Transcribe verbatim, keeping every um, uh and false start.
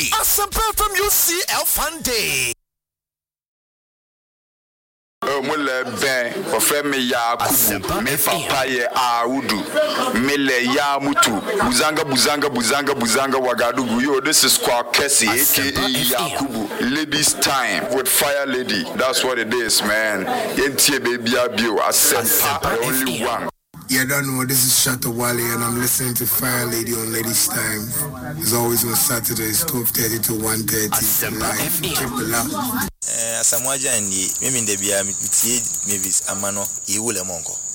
Asempa F M U C L Fan Day. Mule ben ofreme ya kubu me papa ye audu mele ya mutu buzanga buzanga buzanga buzanga wagadugu. Yo, this is Squad Kessie aka Yakubu. Ladies time with Fire Lady, that's what it is, man. Yentie baby abio Asempa, the only one. Yeah, I don't know. This is Shatta Wale, and I'm listening to Fire Lady on Ladies Time. It's always on Saturdays, twelve thirty to one thirty. Live. Keep it up. Eh, Asamoah Gyan, me mean the bia me tie Mavis Amano, Iwule Monko.